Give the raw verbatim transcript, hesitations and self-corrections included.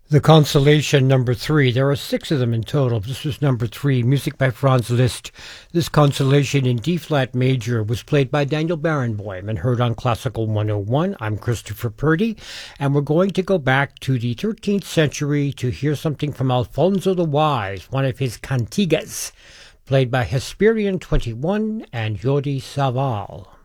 The Consolation number three. There are six of them in total. This was number three. Music by Franz Liszt. This Consolation in D-flat major was played by Daniel Barenboim and heard on Classical one oh one. I'm Christopher Purdy, and we're going to go back to the thirteenth century to hear something from Alfonso the Wise, one of his cantigas, played by Hesperian twenty-one and Jordi Savall.